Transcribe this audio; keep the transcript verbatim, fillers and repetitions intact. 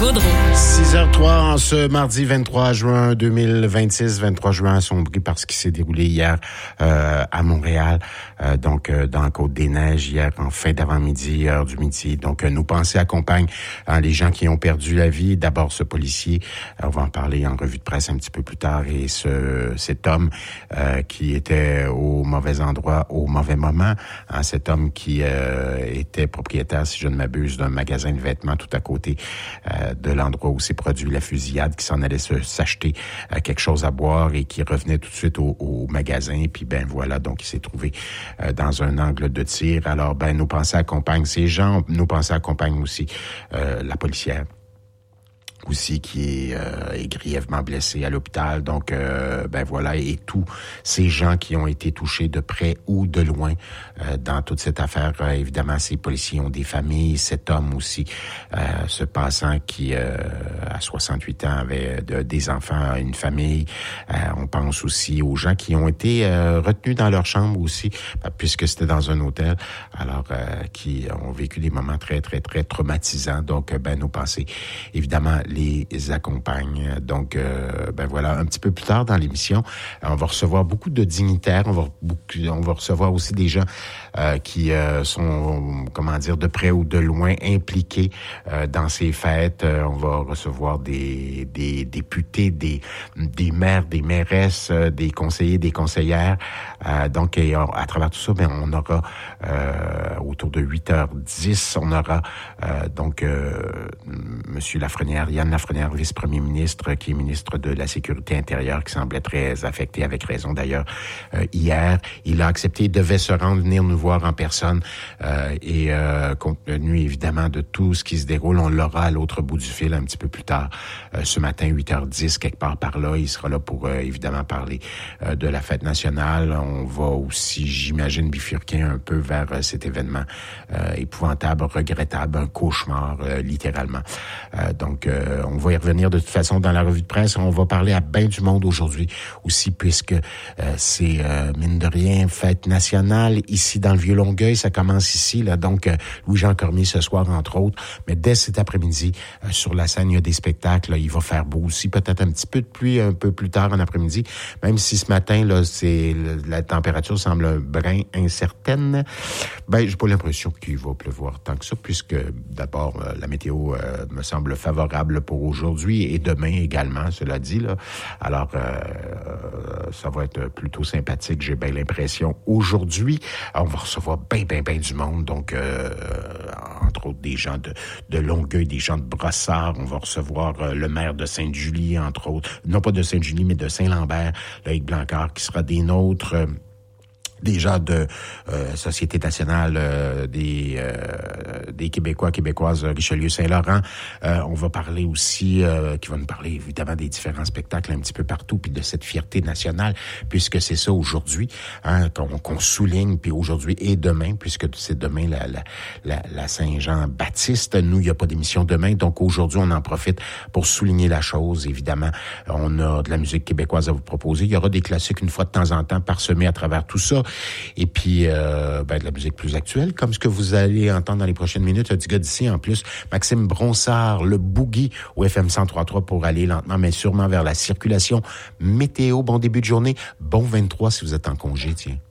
Gaudreau. six heures zéro trois en ce mardi vingt-trois juin deux mille vingt-six, vingt-trois juin assombri par ce qui s'est déroulé hier euh, à Montréal, euh, donc euh, dans la Côte-des-Neiges, hier en fin d'avant-midi, heure du midi. Donc euh, nos pensées accompagnent hein, les gens qui ont perdu la vie. D'abord ce policier, on va en parler en revue de presse un petit peu plus tard, et ce cet homme euh, qui était au mauvais endroit au mauvais moment, hein, cet homme qui euh, était propriétaire, si je ne m'abuse, d'un magasin de vêtements tout à côté euh, de l'endroit où s'est produit la fusillade, qui s'en allait se, s'acheter euh, quelque chose à boire et qui revenait tout de suite au, au magasin. Puis ben voilà, donc il s'est trouvé euh, dans un angle de tir. Alors ben nos pensées accompagnent ces gens, nos pensées accompagnent aussi euh, la policière aussi qui est, euh, est grièvement blessé à l'hôpital. Donc, euh, ben voilà, et tous ces gens qui ont été touchés de près ou de loin euh, dans toute cette affaire. Euh, évidemment, ces policiers ont des familles. Cet homme aussi, euh, ce passant qui, euh, à soixante-huit ans, avait de, des enfants, une famille. Euh, on pense aussi aux gens qui ont été euh, retenus dans leur chambre aussi, puisque c'était dans un hôtel, alors euh, qui ont vécu des moments très, très, très traumatisants. Donc, ben nos pensées, évidemment, les accompagne. Donc, euh, ben voilà, un petit peu plus tard dans l'émission, on va recevoir beaucoup de dignitaires, on va, beaucoup, on va recevoir aussi des gens euh, qui euh, sont, comment dire, de près ou de loin impliqués euh, dans ces fêtes. Euh, on va recevoir des, des députés, des, des maires, des mairesses, euh, des conseillers, des conseillères. Euh, donc, et, à travers tout ça, ben on aura euh, autour de huit heures dix, on aura euh, donc euh, Monsieur Lafrenière, Yann Lafrenière, vice-premier ministre, qui est ministre de la Sécurité intérieure, qui semblait très affecté, avec raison d'ailleurs, euh, hier. Il a accepté, il devait se rendre, venir nous voir en personne, euh, et euh, compte tenu évidemment de tout ce qui se déroule, on l'aura à l'autre bout du fil un petit peu plus tard, euh, ce matin, huit heures dix, quelque part par là. Il sera là pour euh, évidemment parler euh, de la fête nationale. On va aussi, j'imagine, bifurquer un peu vers euh, cet événement euh, épouvantable, regrettable, un cauchemar, euh, littéralement. Euh, donc, euh, on va y revenir de toute façon dans la revue de presse. On va parler à bien du monde aujourd'hui aussi, puisque euh, c'est, euh, mine de rien, fête nationale ici dans le Vieux-Longueuil. Ça commence ici, là. Donc, euh, Louis-Jean Cormier ce soir, entre autres. Mais dès cet après-midi, euh, sur la scène, il y a des spectacles. Là, il va faire beau aussi. Peut-être un petit peu de pluie un peu plus tard en après-midi. Même si ce matin, là, c'est la température semble un brin incertaine. Ben, j'ai pas l'impression qu'il va pleuvoir tant que ça, puisque d'abord, euh, la météo euh, me semble favorable pour aujourd'hui et demain également, cela dit, là. Alors, euh, ça va être plutôt sympathique, j'ai bien l'impression. Aujourd'hui, on va recevoir bien, bien, bien du monde. Donc, euh, entre autres, des gens de, de Longueuil, des gens de Brossard. On va recevoir euh, le maire de Sainte-Julie, entre autres. Non pas de Sainte-Julie, mais de Saint-Lambert, Loïc Blancard, qui sera des nôtres. Euh, des gens de euh, Société nationale euh, des euh, des Québécois, Québécoises, Richelieu-Saint-Laurent. Euh, on va parler aussi, euh, qui va nous parler évidemment des différents spectacles un petit peu partout, puis de cette fierté nationale, puisque c'est ça aujourd'hui, hein, qu'on, qu'on souligne, puis aujourd'hui et demain, puisque c'est demain la, la, la, la Saint-Jean-Baptiste. Nous, il n'y a pas d'émission demain, donc aujourd'hui, on en profite pour souligner la chose. Évidemment, on a de la musique québécoise à vous proposer. Il y aura des classiques une fois de temps en temps parsemés à travers tout ça. Et puis, euh, ben, de la musique plus actuelle, comme ce que vous allez entendre dans les prochaines minutes. Un petit gars d'ici, en plus, Maxime Bronsard, le boogie au F M cent trois virgule trois pour aller lentement, mais sûrement vers la circulation météo. Bon début de journée. Bon vingt-trois si vous êtes en congé, tiens.